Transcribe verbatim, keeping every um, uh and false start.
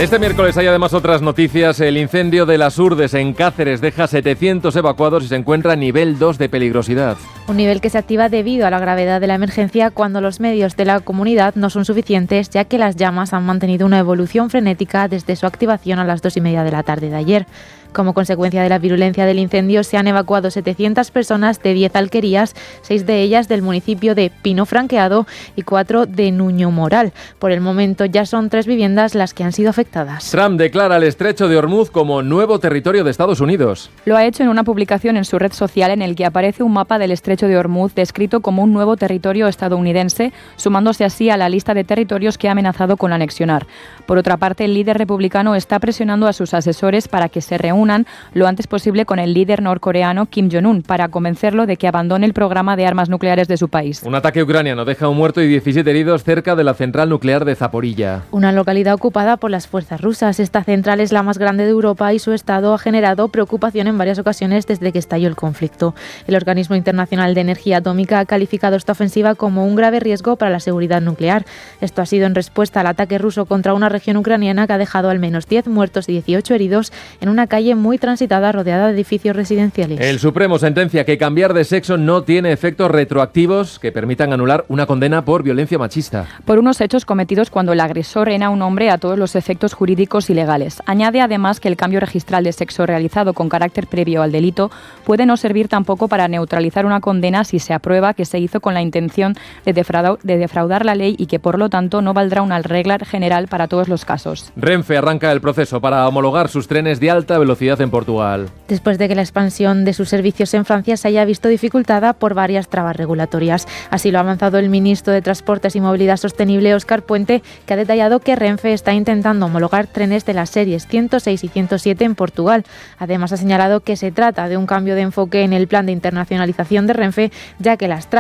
Este miércoles hay además otras noticias. El incendio de las Urdes en Cáceres deja setecientos evacuados y se encuentra a nivel dos de peligrosidad. Un nivel que se activa debido a la gravedad de la emergencia cuando los medios de la comunidad no son suficientes, ya que las llamas han mantenido una evolución frenética desde su activación a las dos y media de la tarde de ayer. Como consecuencia de la virulencia del incendio, se han evacuado setecientas personas de diez alquerías, seis de ellas del municipio de Pino Franqueado y cuatro de Nuño Moral. Por el momento ya son tres viviendas las que han sido afectadas. Trump declara el estrecho de Hormuz como nuevo territorio de Estados Unidos. Lo ha hecho en una publicación en su red social en el que aparece un mapa del estrecho de Hormuz descrito como un nuevo territorio estadounidense, sumándose así a la lista de territorios que ha amenazado con anexionar. Por otra parte, el líder republicano está presionando a sus asesores para que se reúnan lo antes posible con el líder norcoreano Kim Jong-un para convencerlo de que abandone el programa de armas nucleares de su país. Un ataque ucraniano deja un muerto y diecisiete heridos cerca de la central nuclear de Zaporilla. Una localidad ocupada por las fuerzas rusas. Esta central es la más grande de Europa y su estado ha generado preocupación en varias ocasiones desde que estalló el conflicto. El Organismo Internacional de Energía Atómica ha calificado esta ofensiva como un grave riesgo para la seguridad nuclear. Esto ha sido en respuesta al ataque ruso contra una región ucraniana que ha dejado al menos diez muertos y dieciocho heridos en una calle muy transitada rodeada de edificios residenciales. El Supremo sentencia que cambiar de sexo no tiene efectos retroactivos que permitan anular una condena por violencia machista. Por unos hechos cometidos cuando el agresor era un hombre a todos los efectos jurídicos y legales. Añade además que el cambio registral de sexo realizado con carácter previo al delito puede no servir tampoco para neutralizar una condena si se aprueba que se hizo con la intención de defraudar, de defraudar la ley y que por lo tanto no valdrá una regla general para todos los casos. Renfe arranca el proceso para homologar sus trenes de alta velocidad en Portugal. Después de que la expansión de sus servicios en Francia se haya visto dificultada por varias trabas regulatorias. Así lo ha avanzado el ministro de Transportes y Movilidad Sostenible, Óscar Puente, que ha detallado que Renfe está intentando homologar trenes de las series ciento seis y ciento siete en Portugal. Además, ha señalado que se trata de un cambio de enfoque en el plan de internacionalización de Renfe, ya que las trabas